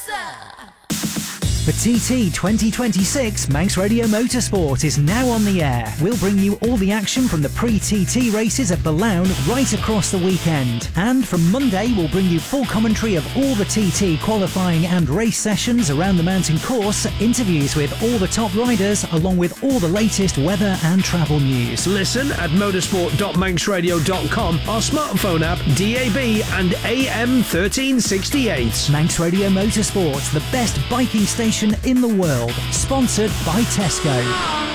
The TT 2026 Manx Radio Motorsport is now on the air. We'll bring you all the action from the pre-TT races at Ballown right across the weekend. And from Monday, we'll bring you full commentary of all the TT qualifying and race sessions around the mountain course, interviews with all the top riders, along with all the latest weather and travel news. Listen at motorsport.manxradio.com, our smartphone app, DAB and AM 1368. Manx Radio Motorsport, the best biking station in the world. Sponsored by Tesco.